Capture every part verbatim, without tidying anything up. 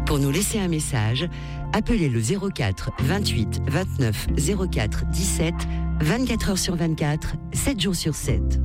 Pour nous laisser un message, appelez le zéro quatre vingt-huit vingt-neuf zéro quatre dix-sept, vingt-quatre heures sur vingt-quatre, sept jours sur sept.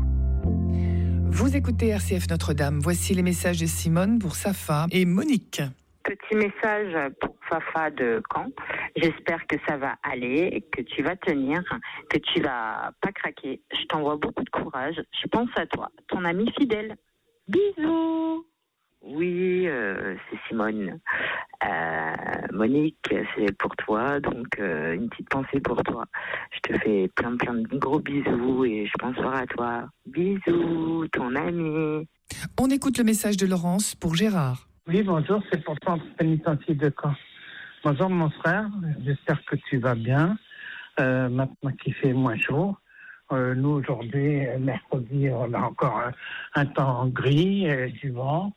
Vous écoutez R C F Notre-Dame. Voici les messages de Simone pour Safa et Monique. Petit message pour Fafa de Caen. J'espère que ça va aller, que tu vas tenir, que tu vas pas craquer. Je t'envoie beaucoup de courage. Je pense à toi, ton ami fidèle. Bisous. Oui, euh, c'est Simone. Euh, Monique, c'est pour toi, donc euh, une petite pensée pour toi. Je te fais plein plein de gros bisous et je pense fort à toi. Bisous, ton ami. On écoute le message de Laurence pour Gérard. Oui, bonjour, c'est pour le centre pénitentiaire de Caen. Bonjour mon frère, j'espère que tu vas bien. Euh, maintenant qu'il fait moins chaud. Euh, nous aujourd'hui, mercredi, on a encore un, un temps gris et du vent.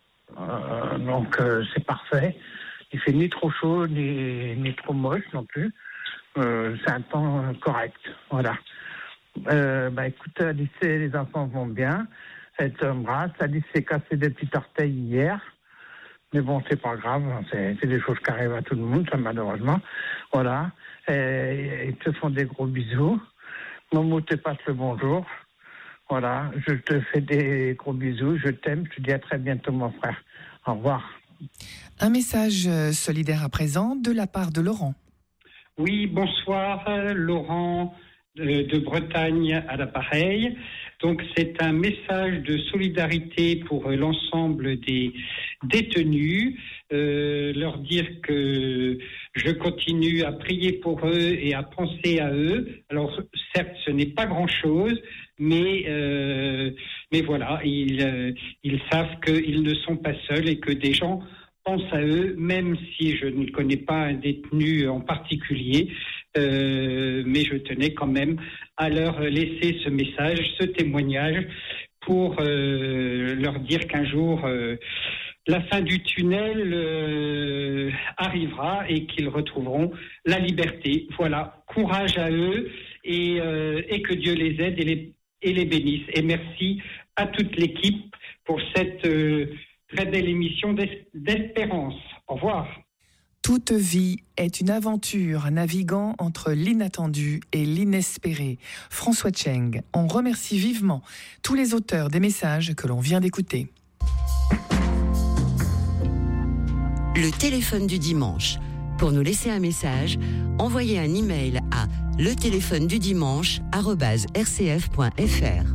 Euh, donc euh, c'est parfait. Il fait ni trop chaud ni, ni trop moche non plus. Euh, c'est un temps correct. Voilà. Euh, bah écoute, Alice, les enfants vont bien. Elle t'embrasse. Alice s'est cassé des petits orteils hier. Mais bon, c'est pas grave. C'est, c'est des choses qui arrivent à tout le monde, ça, malheureusement. Voilà. Et, ils te font des gros bisous. Momo te passe le bonjour. Voilà, je te fais des gros bisous, je t'aime, je te dis à très bientôt mon frère. Au revoir. Un message solidaire à présent de la part de Laurent. Oui, bonsoir, Laurent de, de Bretagne à l'appareil. Donc c'est un message de solidarité pour l'ensemble des détenus, euh, leur dire que je continue à prier pour eux et à penser à eux. Alors certes, ce n'est pas grand-chose, mais euh, mais voilà, ils euh, ils savent qu'ils ne sont pas seuls et que des gens pensent à eux, même si je ne connais pas un détenu en particulier, euh, mais je tenais quand même à leur laisser ce message, ce témoignage, pour euh, leur dire qu'un jour, euh, la fin du tunnel euh, arrivera et qu'ils retrouveront la liberté. Voilà, courage à eux et, euh, et que Dieu les aide et les, et les bénisse. Et merci à toute l'équipe pour cette euh, très belle émission d'espérance. Au revoir. Toute vie est une aventure naviguant entre l'inattendu et l'inespéré. François Cheng, on remercie vivement tous les auteurs des messages que l'on vient d'écouter. Le téléphone du dimanche. Pour nous laisser un message, envoyez un email à le téléphone du dimanche arobase r c f point f r.